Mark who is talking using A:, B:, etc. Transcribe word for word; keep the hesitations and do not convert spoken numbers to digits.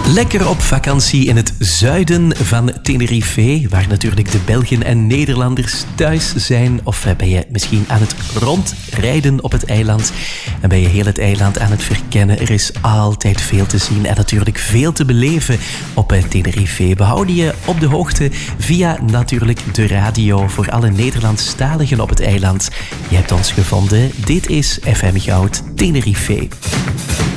A: Lekker op vakantie in het zuiden van Tenerife, waar natuurlijk de Belgen en Nederlanders thuis zijn. Of ben je misschien aan het rondrijden op het eiland en ben je heel het eiland aan het verkennen. Er is altijd veel te zien en natuurlijk veel te beleven op Tenerife. We houden je op de hoogte via natuurlijk de radio voor alle Nederlandstaligen op het eiland. Je hebt ons gevonden. Dit is F M Goud Tenerife.